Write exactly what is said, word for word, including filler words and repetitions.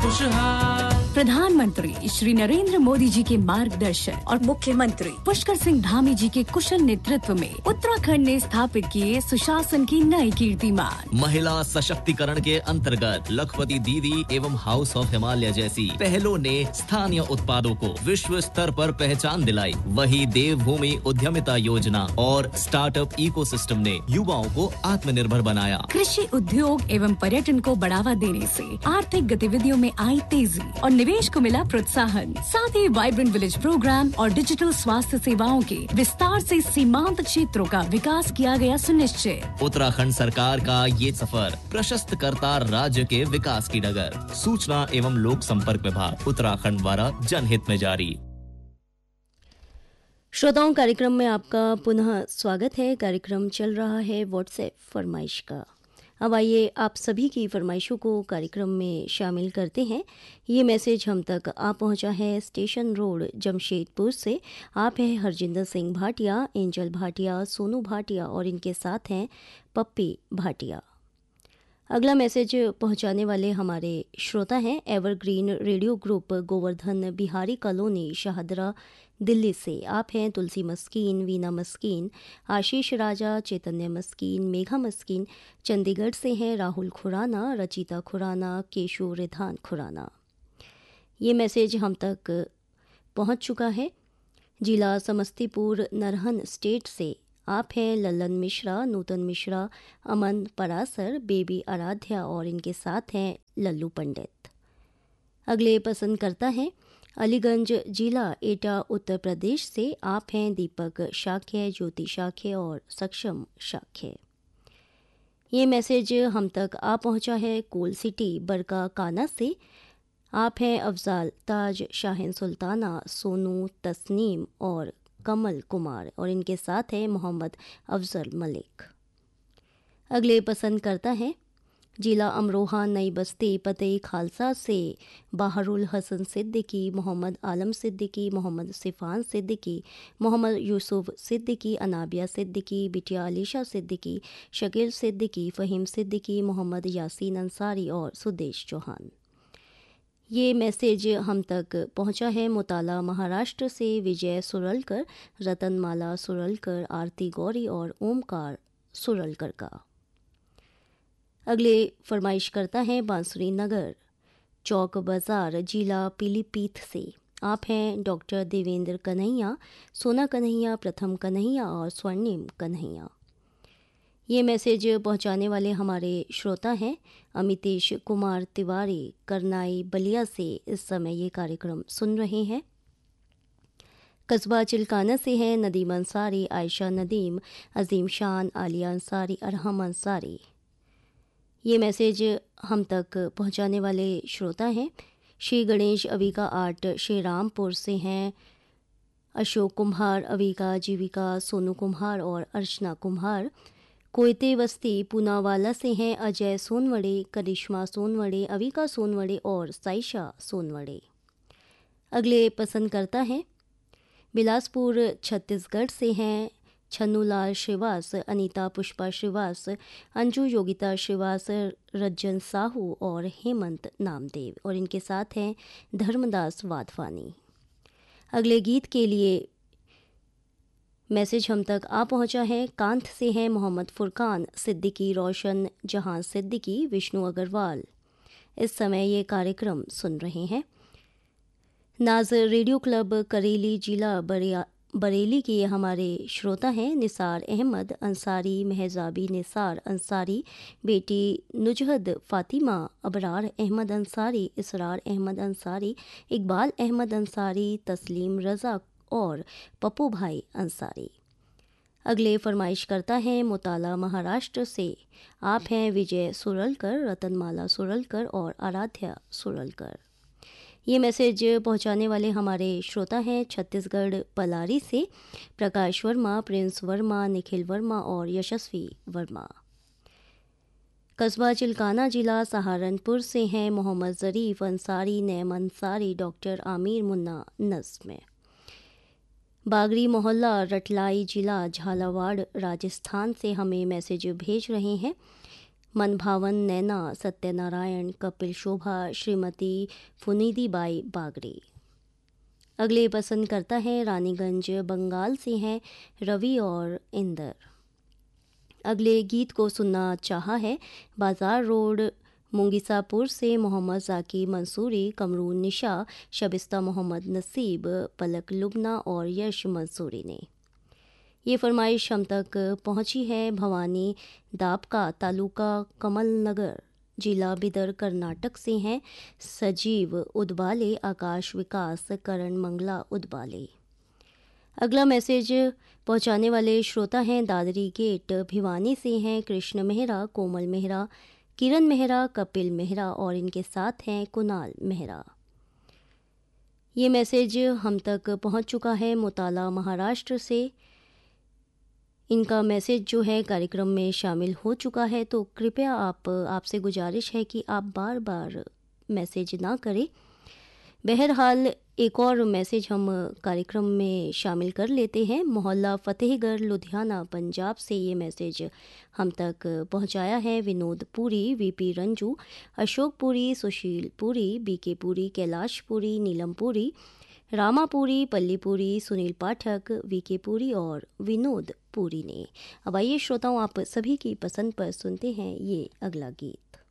खुशहाल। प्रधानमंत्री श्री नरेंद्र मोदी जी के मार्गदर्शन और मुख्यमंत्री पुष्कर सिंह धामी जी के कुशल नेतृत्व में उत्तराखंड ने स्थापित किए सुशासन की नई कीर्तिमान। महिला सशक्तिकरण के अंतर्गत लखपति दीदी एवं हाउस ऑफ हिमालय जैसी पहलों ने स्थानीय उत्पादों को विश्व स्तर पर पहचान दिलाई। वही देवभूमि उद्यमिता योजना और स्टार्टअप इकोसिस्टम ने युवाओं को आत्मनिर्भर बनाया। कृषि उद्योग एवं पर्यटन को बढ़ावा देने से आर्थिक गतिविधियों में आई तेजी और निवेश को मिला प्रोत्साहन। साथ ही वाइब्रेंट विलेज प्रोग्राम और डिजिटल स्वास्थ्य सेवाओं के विस्तार से सीमांत क्षेत्रों का विकास किया गया सुनिश्चित। उत्तराखंड सरकार का ये सफर प्रशस्त करता राज्य के विकास की डगर। सूचना एवं लोक संपर्क विभाग उत्तराखंड द्वारा जनहित में जारी। श्रोताओं, कार्यक्रम में आपका पुनः स्वागत है। कार्यक्रम चल रहा है व्हाट्सएप फरमाइश का। अब आइए आप सभी की फरमाइशों को कार्यक्रम में शामिल करते हैं। ये मैसेज हम तक आ पहुंचा है स्टेशन रोड जमशेदपुर से। आप हैं हरजिंदर सिंह भाटिया, एंजल भाटिया, सोनू भाटिया और इनके साथ हैं पप्पी भाटिया। अगला मैसेज पहुंचाने वाले हमारे श्रोता हैं evergreen radio group Govardhan Bihari colony Shahdara Delhi से। आप हैं तुलसी मस्कीन, वीना मस्कीन, आशीष राजा, चैतन्य मस्कीन, मेघा मस्कीन। चंडीगढ़ से हैं राहुल खुराना, रचिता खुराना, केशु रिधान खुराना। ये मैसेज हम तक पहुंच चुका है जिला समस्तीपुर नरहन स्टेट से। आप हैं लल्लन मिश्रा, नूतन मिश्रा, अमन परासर, बेबी आराध्या और इनके साथ हैं लल्लू पंडित। अगले पसंद करता है अलीगंज जिला एटा उत्तर प्रदेश से। आप हैं दीपक शाक्य, ज्योति शाक्य और सक्षम शाक्य। ये मैसेज हम तक आ पहुंचा है कोल सिटी बरका काना से। आप हैं अफजाल ताज, शाहिन सुल्ताना, सोनू, तस्नीम और कमल कुमार और इनके साथ है मोहम्मद अफजल मलिक। अगले पसंद करता है जिला अमरोहा नई बस्ती पते खालसा से बाहरुल हसन सिद्दीकी, मोहम्मद आलम सिद्दीकी, मोहम्मद सिफान सिद्दीकी, मोहम्मद यूसुफ सिद्दीकी, अनाबिया सिद्दीकी, बिटिया अलीशा सिद्दीकी, शकील सिद्दीकी, फ़हीम सिद्दीकी, मोहम्मद यासीन अंसारी और सुदेश चौहान। ये मैसेज हम तक पहुंचा है मुताला महाराष्ट्र से विजय सुरलकर, रतनमाला सुरलकर, आरती गौरी और ओमकार सुरलकर का। अगले फरमाइश करता है बांसुरी नगर चौक बाजार जिला पीलीभीत से। आप हैं डॉक्टर देवेंद्र कन्हैया, सोना कन्हैया, प्रथम कन्हैया और स्वर्णिम कन्हैया। ये मैसेज पहुंचाने वाले हमारे श्रोता हैं अमितेश कुमार तिवारी, करनाई बलिया से। इस समय ये कार्यक्रम सुन रहे हैं। कस्बा चिल्काना से हैं नदीम अंसारी, आयशा नदीम, अजीम शान, आलिया अंसारी, अरहम अंसारी। ये मैसेज हम तक पहुंचाने वाले श्रोता हैं श्री गणेश अविका आर्ट श्री रामपुर से हैं अशोक कुम्हार, अविका, जीविका, सोनू कुम्हार और अर्चना कुम्हार। कोयते वस्ती पूनावाला से हैं अजय सोनवड़े, करिश्मा सोनवड़े, अविका सोनवड़े और साइशा सोनवड़े। अगले पसंद करता है बिलासपुर छत्तीसगढ़ से हैं छन्नूलाल श्रीवास, अनीता पुष्पा श्रीवास, अंजू योगिता श्रीवास, रज्जन साहू और हेमंत नामदेव और इनके साथ हैं धर्मदास वाधवानी। अगले गीत के लिए मैसेज हम तक आ पहुंचा है कांथ से हैं मोहम्मद फुरकान सिद्दीकी, रोशन जहां सिद्दीकी, विष्णु अग्रवाल। इस समय ये कार्यक्रम सुन रहे हैं। नाज रेडियो क्लब करेली जिला बरिया बरेली के हमारे श्रोता हैं निसार अहमद अंसारी, महजाबी निसार अंसारी, बेटी नुजहद फातिमा, अबरार अहमद अंसारी, इसरार अहमद अंसारी, इकबाल अहमद अंसारी, तस्लीम रज़ा और पप्पू भाई अंसारी। अगले फरमाइश करता है मुताला महाराष्ट्र से। आप हैं विजय सुरलकर, रतनमाला सुरलकर और आराध्या सुरलकर। ये मैसेज पहुंचाने वाले हमारे श्रोता हैं छत्तीसगढ़ पलारी से प्रकाश वर्मा, प्रिंस वर्मा, निखिल वर्मा और यशस्वी वर्मा। कस्बा चिल्काना जिला सहारनपुर से हैं मोहम्मद ज़रीफ़ अंसारी, नैम अंसारी, डॉक्टर आमिर मुन्ना नज़्म। बागरी मोहल्ला रटलाई जिला झालावाड़ राजस्थान से हमें मैसेज भेज रहे हैं मनभावन नैना सत्यनारायण कपिल शोभा श्रीमती फुनीदी बाई बागरे। अगले पसंद करता है रानीगंज बंगाल से हैं रवि और इंदर। अगले गीत को सुनना चाहा है बाजार रोड मुंगीसापुर से मोहम्मद जाकी मंसूरी, कमरून निशा, शबिस्ता मोहम्मद नसीब, पलक लुबना और यश मंसूरी ने। ये फरमाइश हम तक पहुंची है भवानी दाबका तालुका कमल नगर जिला बिदर कर्नाटक से हैं सजीव उदबाले, आकाश विकास, करण मंगला उदबाले। अगला मैसेज पहुंचाने वाले श्रोता हैं दादरी गेट भिवानी से हैं कृष्ण मेहरा, कोमल मेहरा, किरण मेहरा, कपिल मेहरा और इनके साथ हैं कुणाल मेहरा। ये मैसेज हम तक पहुंच चुका है मुताला महाराष्ट्र से। इनका मैसेज जो है कार्यक्रम में शामिल हो चुका है, तो कृपया आप आपसे गुजारिश है कि आप बार बार मैसेज ना करें। बहरहाल एक और मैसेज हम कार्यक्रम में शामिल कर लेते हैं। मोहल्ला फतेहगढ़ लुधियाना पंजाब से ये मैसेज हम तक पहुंचाया है विनोद पुरी, वीपी रंजू, अशोक पुरी, सुशील पुरी, बीके पुरी, कैलाश पुरी, नीलम पुरी, रामापुरी, पल्लीपुरी, सुनील पाठक, वीके पुरी और विनोद पुरी ने। अब आइए श्रोताओं, आप सभी की पसंद पर सुनते हैं ये अगला गीत।